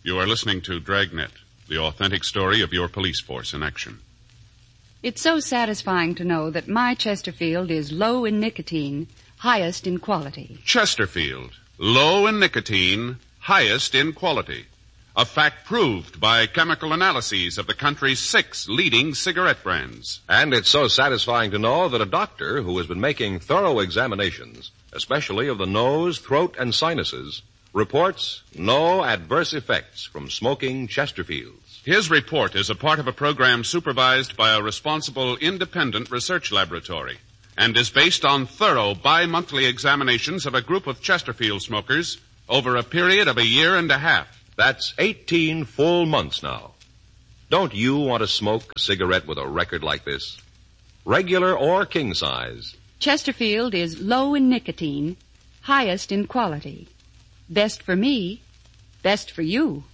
You are listening to Dragnet, the authentic story of your police force in action. It's so satisfying to know that my Chesterfield is low in nicotine, highest in quality. Chesterfield, low in nicotine, highest in quality. A fact proved by chemical analyses of the country's 6 leading cigarette brands. And it's so satisfying to know that a doctor who has been making thorough examinations, especially of the nose, throat, and sinuses, reports no adverse effects from smoking Chesterfields. His report is a part of a program supervised by a responsible independent research laboratory and is based on thorough bi-monthly examinations of a group of Chesterfield smokers over a period of a year and a half. That's 18 full months now. Don't you want to smoke a cigarette with a record like this? Regular or king size. Chesterfield is low in nicotine, highest in quality. Best for me, best for you.